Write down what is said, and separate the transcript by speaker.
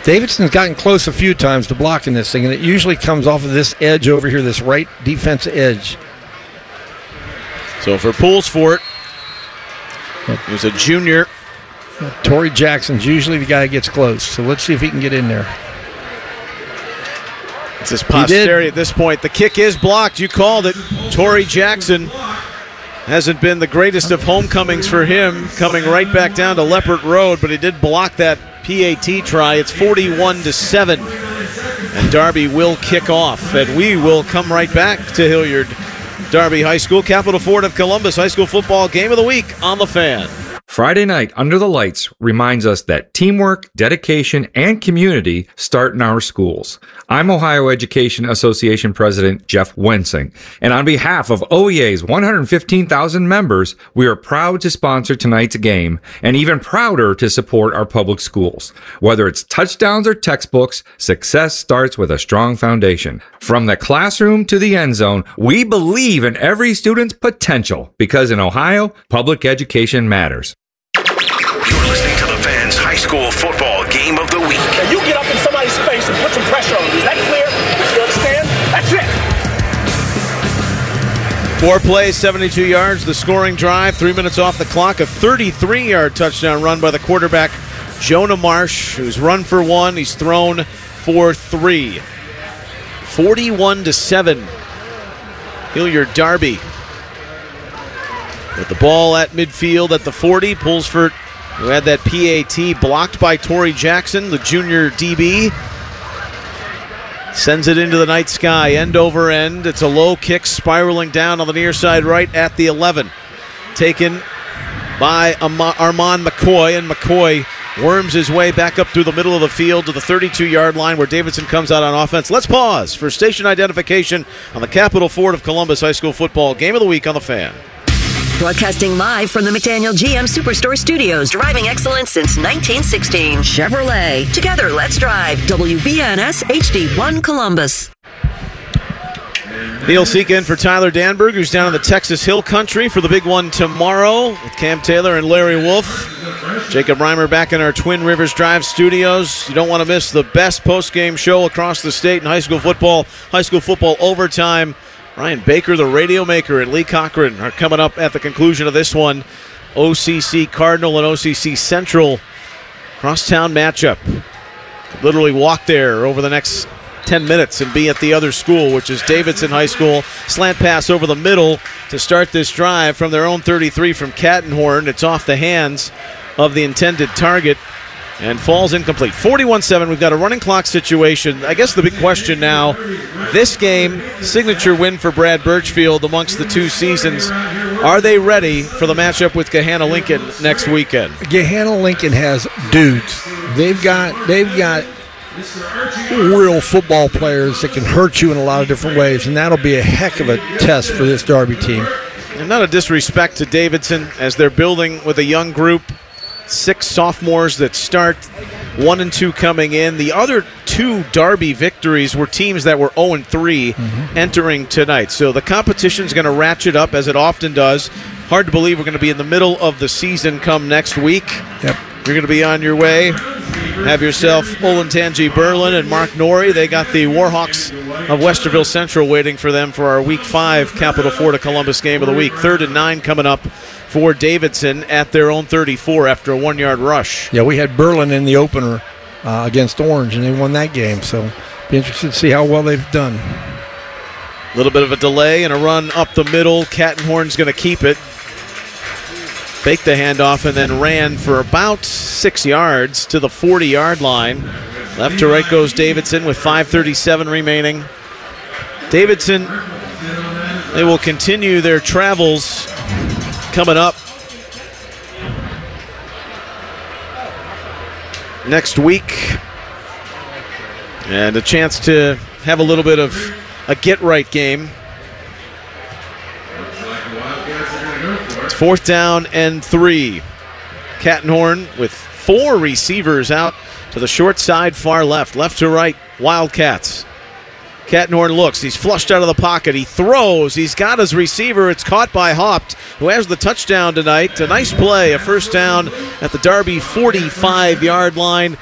Speaker 1: Davidson's gotten close a few times to blocking this thing, and it usually comes off of this edge over here, this right defensive edge.
Speaker 2: So for Poolsfort, who's a junior.
Speaker 1: Torrey Jackson's usually the guy who gets close, so let's see if he can get in there.
Speaker 2: It's his posterity at this point. The kick is blocked. You called it. Torrey Jackson hasn't been the greatest of homecomings for him, coming right back down to Leopard Road, but he did block that PAT try. It's 41-7, and Darby will kick off, and we will come right back to Hilliard Darby High School. Capital Ford of Columbus High School football game of the week on The Fan.
Speaker 3: Friday night under the lights reminds us that teamwork, dedication, and community start in our schools. I'm Ohio Education Association President Jeff Wensing, and on behalf of OEA's 115,000 members, we are proud to sponsor tonight's game and even prouder to support our public schools. Whether it's touchdowns or textbooks, success starts with a strong foundation. From the classroom to the end zone, we believe in every student's potential because in Ohio, public education matters.
Speaker 4: You're listening to The Fan's high school football game of the week.
Speaker 5: Now you get up in somebody's face and put some pressure on them. Is that clear? You understand? That's it.
Speaker 2: 4 plays, 72 yards, the scoring drive, 3 minutes off the clock, a 33-yard touchdown run by the quarterback, Jonah Marsh, who's run for 1. He's thrown for 3. 41-7. Hilliard Darby with the ball at midfield at the 40. Poolsfort, who had that PAT blocked by Torrey Jackson, the junior DB, sends it into the night sky, end over end. It's a low kick spiraling down on the near side right at the 11. Taken by Armand McCoy, and McCoy worms his way back up through the middle of the field to the 32-yard line where Davidson comes out on offense. Let's pause for station identification on the Capital Ford of Columbus High School football game of the week on The Fan.
Speaker 6: Broadcasting live from the McDaniel GM Superstore Studios. Driving excellence since 1916. Chevrolet. Together, let's drive. WBNS HD1 Columbus.
Speaker 2: Neil Sika in for Tyler Danberg, who's down in the Texas Hill Country for the big one tomorrow with Cam Taylor and Larry Wolf. Jacob Reimer back in our Twin Rivers Drive studios. You don't want to miss the best post-game show across the state in high school football overtime. Ryan Baker, the radio maker, and Lee Cochran are coming up at the conclusion of this one. OCC Cardinal and OCC Central crosstown matchup. Literally walk there over the next 10 minutes and be at the other school, which is Davidson High School. Slant pass over the middle to start this drive from their own 33 from Cattenhorn. It's off the hands of the intended target and falls incomplete. 41-7, we've got a running clock situation. I guess the big question now, this game, signature win for Brad Birchfield amongst the two seasons. Are they ready for the matchup with Gahanna Lincoln next weekend?
Speaker 1: Gahanna Lincoln has dudes. They've got real football players that can hurt you in a lot of different ways, and that'll be a heck of a test for this Darby team.
Speaker 2: And not a disrespect to Davidson as they're building with a young group. 6 sophomores that start, 1 and 2 coming in. The other 2 Darby victories were teams that were 0-3 entering tonight. So the competition's going to ratchet up as it often does. Hard to believe we're going to be in the middle of the season come next week.
Speaker 1: Yep.
Speaker 2: You're going to be on your way. Have yourself Olentangy Berlin and Mark Norrie. They got the Warhawks of Westerville Central waiting for them for our Week 5 Capital Ford of Columbus game of the week. 3rd and 9 coming up for Davidson at their own 34 after a 1-yard rush.
Speaker 1: Yeah, we had Berlin in the opener against Orange, and they won that game. So be interested to see how well they've done.
Speaker 2: A little bit of a delay and a run up the middle. Cattenhorn's going to keep it. Faked the handoff and then ran for about 6 yards to the 40-yard line. Left to right goes Davidson with 5:37 remaining. Davidson, they will continue their travels coming up next week. And a chance to have a little bit of a get-right game. It's 4th down and 3. Cattenhorn with 4 receivers out to the short side, far left. Left to right, Wildcats. Cattenhorn looks. He's flushed out of the pocket. He throws. He's got his receiver. It's caught by Haupt, who has the touchdown tonight. A nice play, a first down at the Darby 45-yard line.